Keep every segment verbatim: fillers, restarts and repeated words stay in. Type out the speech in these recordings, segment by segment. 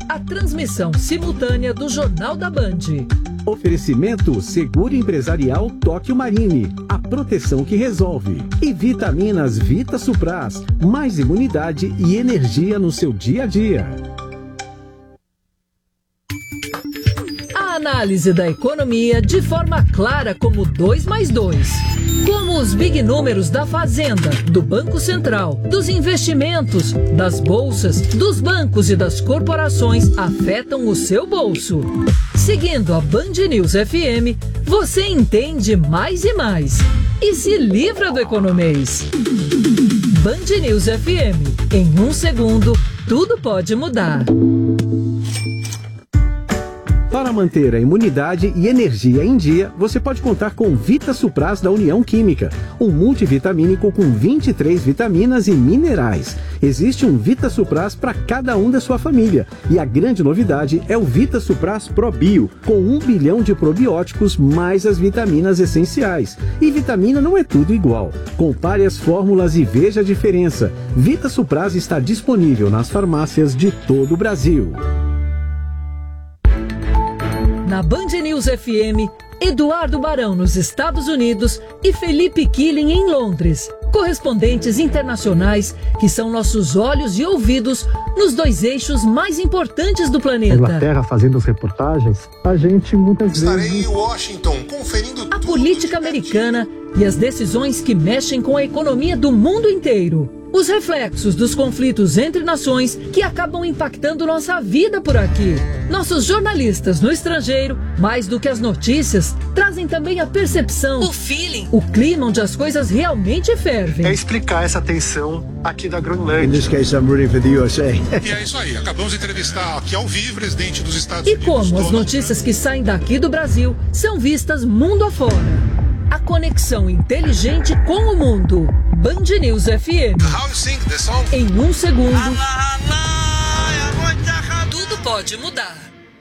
a transmissão simultânea do Jornal da Band. Oferecimento Seguro Empresarial Tóquio Marine, a proteção que resolve. E Vitaminas Vita Supras, mais imunidade e energia no seu dia a dia. A análise da economia de forma clara como dois mais dois. Como os big números da Fazenda, do Banco Central, dos investimentos, das bolsas, dos bancos e das corporações afetam o seu bolso. Seguindo a Band News F M, você entende mais e mais. E se livra do economês. Band News F M. Em um segundo, tudo pode mudar. Para manter a imunidade e energia em dia, você pode contar com Vita Supras da União Química, um multivitamínico com vinte e três vitaminas e minerais. Existe um Vita Supras para cada um da sua família. E a grande novidade é o Vita Supras Pro Bio, com um bilhão de probióticos mais as vitaminas essenciais. E vitamina não é tudo igual. Compare as fórmulas e veja a diferença. Vita Supras está disponível nas farmácias de todo o Brasil. Na Band News F M, Eduardo Barão nos Estados Unidos e Felipe Killing em Londres. Correspondentes internacionais que são nossos olhos e ouvidos nos dois eixos mais importantes do planeta. Inglaterra fazendo as reportagens, a gente muitas Estarei vezes... Estarei em Washington conferindo a política americana e as decisões que mexem com a economia do mundo inteiro. Os reflexos dos conflitos entre nações que acabam impactando nossa vida por aqui. Nossos jornalistas no estrangeiro, mais do que as notícias, trazem também a percepção, o feeling, o clima onde as coisas realmente fervem. É explicar essa tensão aqui da Groenlândia. In this case, I'm rooting for the U S A. E é isso aí, acabamos de entrevistar aqui ao vivo o presidente dos Estados e Unidos. E como as Donald notícias que saem daqui do Brasil são vistas mundo afora. A conexão inteligente com o mundo. Band News F M. How you sing the song? Em um segundo, tudo pode mudar.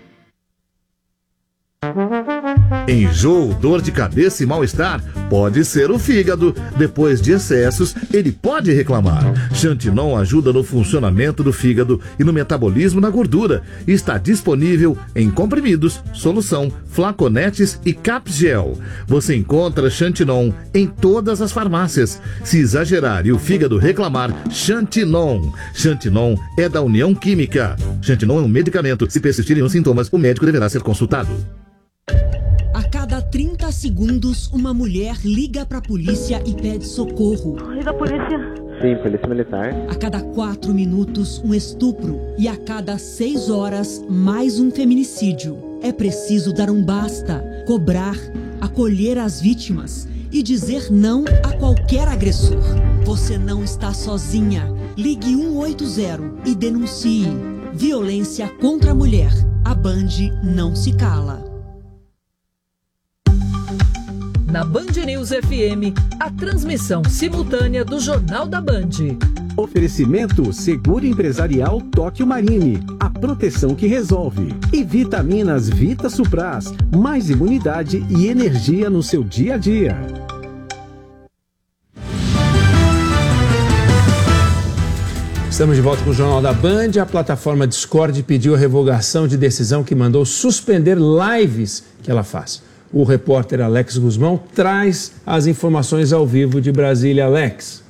Enjoo, dor de cabeça e mal-estar? Pode ser o fígado. Depois de excessos, ele pode reclamar. Xantinon ajuda no funcionamento do fígado e no metabolismo da gordura. Está disponível em comprimidos, solução, flaconetes e capgel. Você encontra Xantinon em todas as farmácias. Se exagerar e o fígado reclamar, Xantinon. Xantinon é da União Química. Xantinon é um medicamento. Se persistirem os sintomas, o médico deverá ser consultado. A cada trinta segundos, uma mulher liga para a polícia e pede socorro. Liga a polícia. Sim, polícia militar. A cada quatro minutos, um estupro. E a cada seis horas, mais um feminicídio. É preciso dar um basta, cobrar, acolher as vítimas e dizer não a qualquer agressor. Você não está sozinha. Ligue um oito zero e denuncie. Violência contra a mulher. A Band não se cala. Na Band News F M, a transmissão simultânea do Jornal da Band. Oferecimento Seguro Empresarial Tóquio Marine, a proteção que resolve. E Vitaminas Vita Supras, mais imunidade e energia no seu dia a dia. Estamos de volta com o Jornal da Band. A plataforma Discord pediu a revogação de decisão que mandou suspender lives que ela faz. O repórter Alex Guzmão traz as informações ao vivo de Brasília. Alex.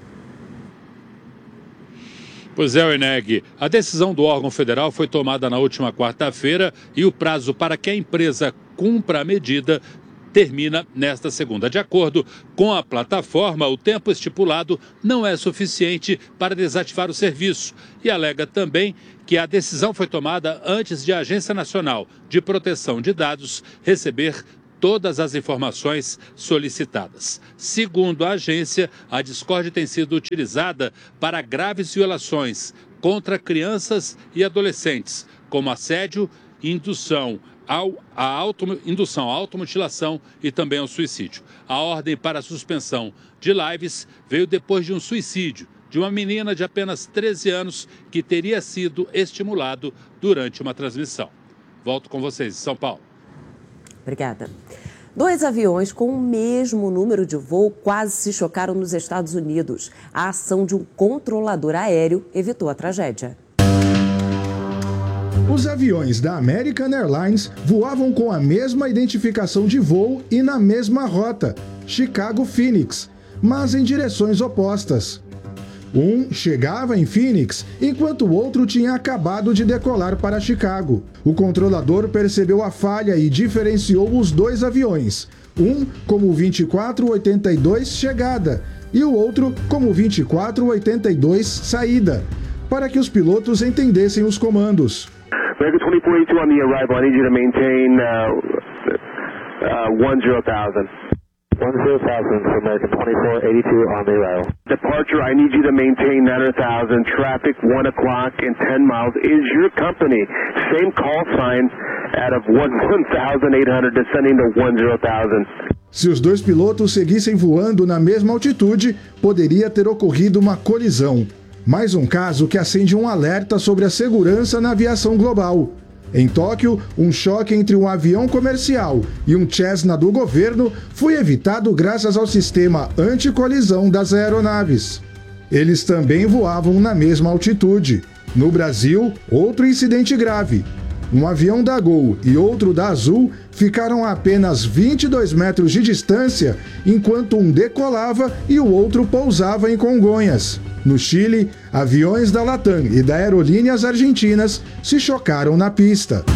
Pois é, Eneg. A decisão do órgão federal foi tomada na última quarta-feira e o prazo para que a empresa cumpra a medida termina nesta segunda. De acordo com a plataforma, o tempo estipulado não é suficiente para desativar o serviço e alega também que a decisão foi tomada antes de a Agência Nacional de Proteção de Dados receber todas as informações solicitadas. Segundo a agência, a Discord tem sido utilizada para graves violações contra crianças e adolescentes, como assédio, indução ao, a auto, indução à automutilação e também ao suicídio. A ordem para a suspensão de lives veio depois de um suicídio de uma menina de apenas treze anos que teria sido estimulado durante uma transmissão. Volto com vocês em São Paulo. Obrigada. Dois aviões com o mesmo número de voo quase se chocaram nos Estados Unidos. A ação de um controlador aéreo evitou a tragédia. Os aviões da American Airlines voavam com a mesma identificação de voo e na mesma rota, Chicago-Phoenix, mas em direções opostas. Um chegava em Phoenix, enquanto o outro tinha acabado de decolar para Chicago. O controlador percebeu a falha e diferenciou os dois aviões, um como vinte e quatro oitenta e dois chegada e o outro como vinte e quatro oitenta e dois saída, para que os pilotos entendessem os comandos. American twenty-four eighty-two on the arrival. I need you to maintain uh, uh, one zero thousand. one zero thousand for American twenty-four eighty-two on the arrival. Departure, I need you to maintain nine hundred thousand. Traffic one o'clock and ten miles. Is your company same call sign out of one thousand eight hundred descending to one zero thousand? Se os dois pilotos seguissem voando na mesma altitude, poderia ter ocorrido uma colisão. Mais um caso que acende um alerta sobre a segurança na aviação global. Em Tóquio, um choque entre um avião comercial e um Cessna do governo foi evitado graças ao sistema anticolisão das aeronaves. Eles também voavam na mesma altitude. No Brasil, outro incidente grave. Um avião da Gol e outro da Azul ficaram a apenas vinte e dois metros de distância, enquanto um decolava e o outro pousava em Congonhas. No Chile, aviões da Latam e da Aerolíneas Argentinas se chocaram na pista.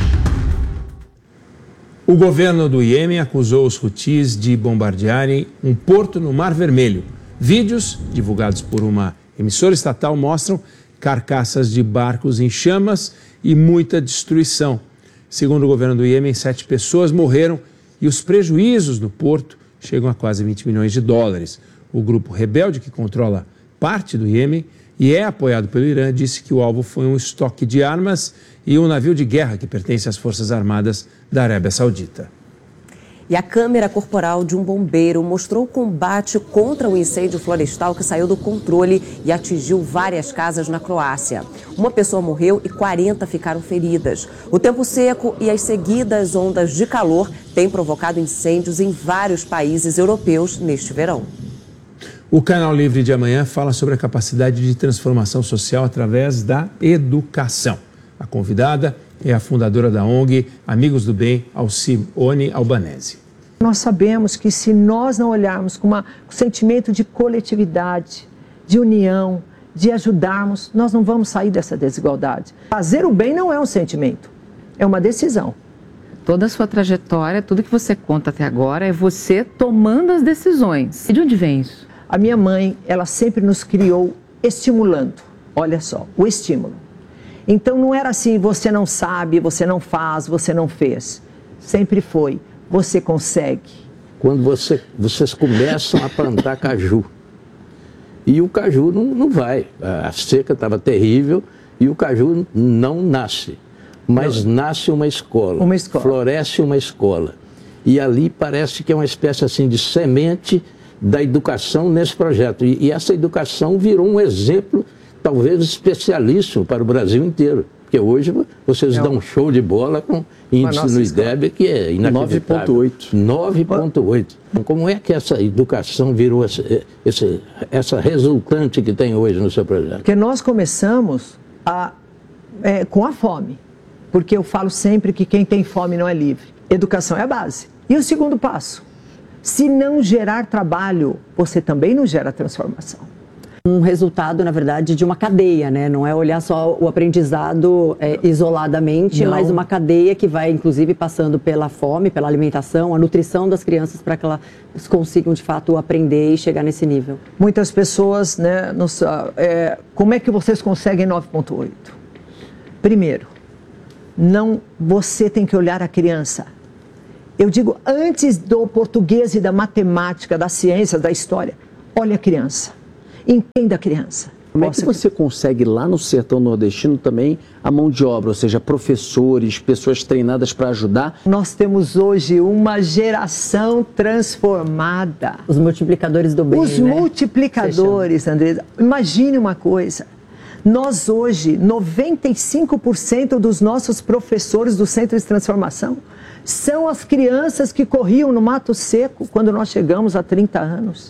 O governo do Iêmen acusou os Houthis de bombardearem um porto no Mar Vermelho. Vídeos divulgados por uma emissora estatal mostram carcaças de barcos em chamas e muita destruição. Segundo o governo do Iêmen, sete pessoas morreram e os prejuízos no porto chegam a quase vinte milhões de dólares. O grupo rebelde, que controla parte do Iêmen e é apoiado pelo Irã, disse que o alvo foi um estoque de armas e um navio de guerra que pertence às Forças Armadas da Arábia Saudita. E a câmera corporal de um bombeiro mostrou o combate contra o incêndio florestal que saiu do controle e atingiu várias casas na Croácia. Uma pessoa morreu e quarenta ficaram feridas. O tempo seco e as seguidas ondas de calor têm provocado incêndios em vários países europeus neste verão. O Canal Livre de amanhã fala sobre a capacidade de transformação social através da educação. A convidada é a fundadora da O N G Amigos do Bem, Alcione Albanese. Nós sabemos que se nós não olharmos com, uma, com um sentimento de coletividade, de união, de ajudarmos, nós não vamos sair dessa desigualdade. Fazer o bem não é um sentimento, é uma decisão. Toda a sua trajetória, tudo que você conta até agora é você tomando as decisões. E de onde vem isso? A minha mãe, ela sempre nos criou estimulando, olha só, o estímulo. Então não era assim, você não sabe, você não faz, você não fez. Sempre foi, você consegue. Quando você, vocês começam a plantar caju, e o caju não, não vai, a seca estava terrível e o caju não nasce. Mas não. Nasce uma escola, uma escola, floresce uma escola. E ali parece que é uma espécie assim de semente da educação nesse projeto. E, e essa educação virou um exemplo, talvez especialíssimo para o Brasil inteiro. Porque hoje vocês é dão um show de bola com índice no I D E B que é inacreditável. nove ponto oito. nove ponto oito. Como é que essa educação virou essa, essa, essa resultante que tem hoje no seu projeto? Porque nós começamos a, é, com a fome. Porque eu falo sempre que quem tem fome não é livre. Educação é a base. E o segundo passo? Se não gerar trabalho, você também não gera transformação. Um resultado, na verdade, de uma cadeia, né? Não é olhar só o aprendizado é, isoladamente, não. Mas uma cadeia que vai, inclusive, passando pela fome, pela alimentação, a nutrição das crianças para que elas consigam, de fato, aprender e chegar nesse nível. Muitas pessoas, né? Nos, é, como é que vocês conseguem nove ponto oito? Primeiro, não, você tem que olhar a criança. Eu digo, antes do português e da matemática, da ciência, da história, olha a criança. Entenda a criança. Como é que você consegue lá no sertão nordestino também a mão de obra, ou seja, professores, pessoas treinadas para ajudar? Nós temos hoje uma geração transformada. Os multiplicadores do bem, Os né? multiplicadores, Andresa. Imagine uma coisa. Nós hoje, noventa e cinco por cento dos nossos professores do Centro de Transformação são as crianças que corriam no mato seco quando nós chegamos há trinta anos.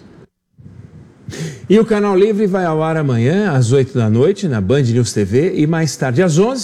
E o Canal Livre vai ao ar amanhã às oito da noite na Band News T V e mais tarde às onze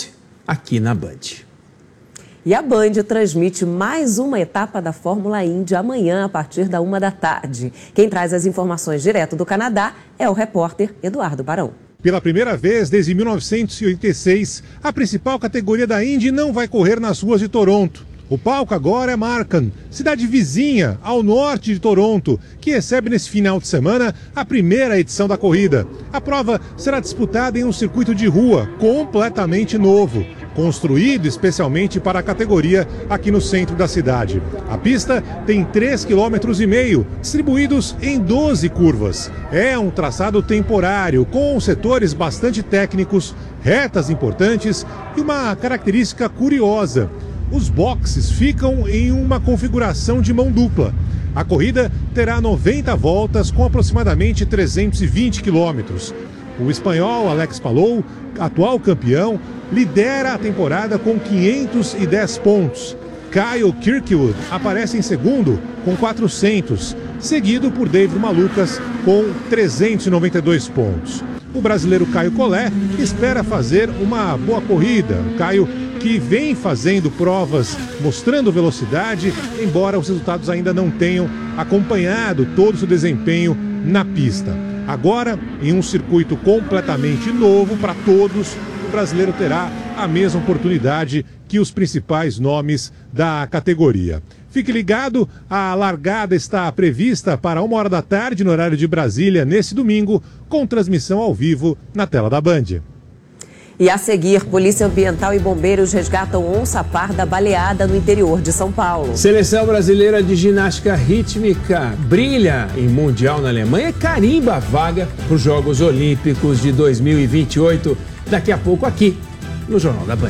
aqui na Band. E a Band transmite mais uma etapa da Fórmula Indy amanhã, a partir da uma da tarde. Quem traz as informações direto do Canadá é o repórter Eduardo Barão. Pela primeira vez desde mil novecentos e oitenta e seis, a principal categoria da Indy não vai correr nas ruas de Toronto. O palco agora é Markham, cidade vizinha ao norte de Toronto, que recebe nesse final de semana a primeira edição da corrida. A prova será disputada em um circuito de rua completamente novo, construído especialmente para a categoria aqui no centro da cidade. A pista tem três vírgula cinco quilômetros, distribuídos em doze curvas. É um traçado temporário, com setores bastante técnicos, retas importantes e uma característica curiosa. Os boxes ficam em uma configuração de mão dupla. A corrida terá noventa voltas com aproximadamente trezentos e vinte quilômetros. O espanhol Alex Palou, atual campeão, lidera a temporada com quinhentos e dez pontos. Kyle Kirkwood aparece em segundo com quatrocentos, seguido por David Malukas com trezentos e noventa e dois pontos. O brasileiro Caio Collet espera fazer uma boa corrida. O Caio, que vem fazendo provas mostrando velocidade, embora os resultados ainda não tenham acompanhado todo o seu desempenho na pista. Agora, em um circuito completamente novo para todos, o brasileiro terá a mesma oportunidade que os principais nomes da categoria. Fique ligado, a largada está prevista para uma hora da tarde no horário de Brasília nesse domingo, com transmissão ao vivo na tela da Band. E a seguir, Polícia Ambiental e Bombeiros resgatam onça parda baleada no interior de São Paulo. Seleção brasileira de ginástica rítmica brilha em Mundial na Alemanha e carimba a vaga para os Jogos Olímpicos de dois mil e vinte e oito. Daqui a pouco aqui, no Jornal da Band.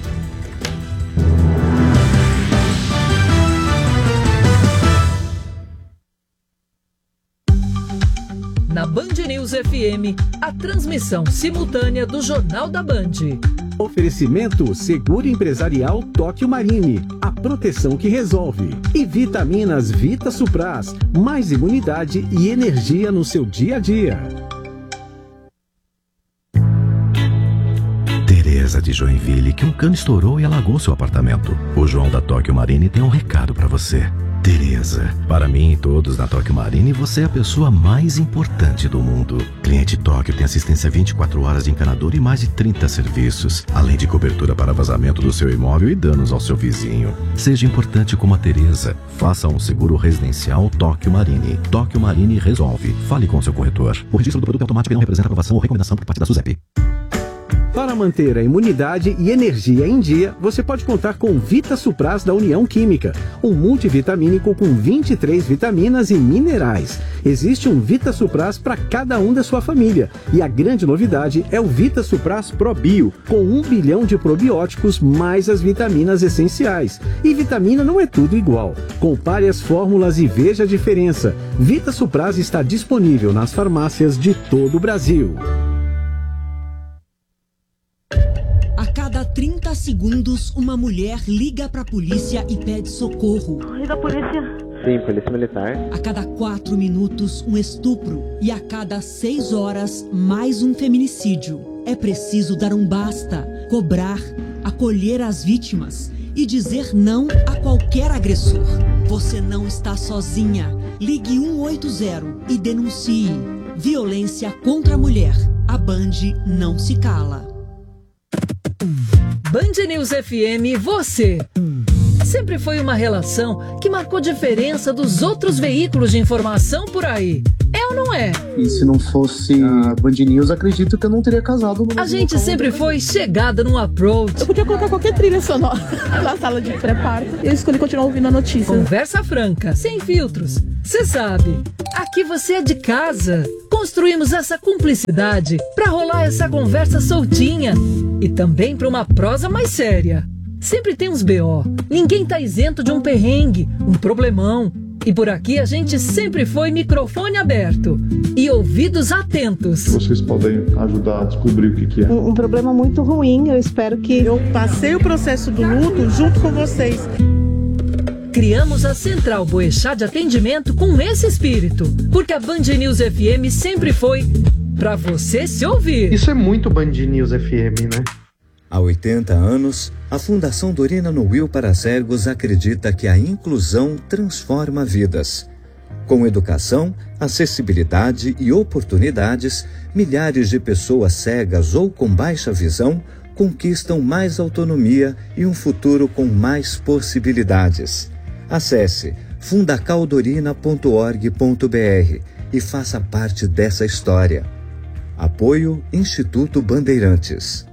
Na Band News F M, a transmissão simultânea do Jornal da Band. Oferecimento Seguro Empresarial Tóquio Marine, a proteção que resolve. E vitaminas Vita Supras, mais imunidade e energia no seu dia a dia. Tereza de Joinville, que um cano estourou e alagou seu apartamento. O João da Tóquio Marine tem um recado para você. Tereza, para mim e todos na Tóquio Marine, você é a pessoa mais importante do mundo. Cliente Tóquio tem assistência vinte e quatro horas de encanador e mais de trinta serviços, além de cobertura para vazamento do seu imóvel e danos ao seu vizinho. Seja importante como a Tereza. Faça um seguro residencial Tóquio Marine. Tóquio Marine resolve. Fale com seu corretor. O registro do produto é automático e não representa aprovação ou recomendação por parte da SUSEP. Para manter a imunidade e energia em dia, você pode contar com Vita Supras da União Química, um multivitamínico com vinte e três vitaminas e minerais. Existe um Vita Supras para cada um da sua família, e a grande novidade é o Vita Supras Pro Bio, com um bilhão de probióticos mais as vitaminas essenciais. E vitamina não é tudo igual. Compare as fórmulas e veja a diferença. Vita Supras está disponível nas farmácias de todo o Brasil. A cada trinta segundos, uma mulher liga para a polícia e pede socorro. E da polícia? Sim, polícia militar. A cada quatro minutos, um estupro. E a cada seis horas, mais um feminicídio. É preciso dar um basta, cobrar, acolher as vítimas e dizer não a qualquer agressor. Você não está sozinha. Ligue um oito zero e denuncie. Violência contra a mulher. A Band não se cala. Band News F M, você. Sempre foi uma relação que marcou diferença dos outros veículos de informação por aí. É ou não é? E se não fosse a Band News, acredito que eu não teria casado. A gente sempre foi chegada num approach. Eu podia colocar qualquer trilha sonora na sala de pré-parto. Eu escolhi continuar ouvindo a notícia. Conversa franca, sem filtros. Você sabe, aqui você é de casa. Construímos essa cumplicidade para rolar essa conversa soltinha e também para uma prosa mais séria. Sempre tem uns B O. Ninguém tá isento de um perrengue, um problemão. E por aqui a gente sempre foi microfone aberto e ouvidos atentos. Vocês podem ajudar a descobrir o que, que é. Um, um problema muito ruim, eu espero que... Eu passei o processo do luto junto com vocês. Criamos a Central Boechat de Atendimento com esse espírito, porque a Band News F M sempre foi pra você se ouvir. Isso é muito Band News F M, né? Há oitenta anos, a Fundação Dorina Noil para Cegos acredita que a inclusão transforma vidas. Com educação, acessibilidade e oportunidades, milhares de pessoas cegas ou com baixa visão conquistam mais autonomia e um futuro com mais possibilidades. Acesse fundacaldorina ponto org ponto br e faça parte dessa história. Apoio Instituto Bandeirantes.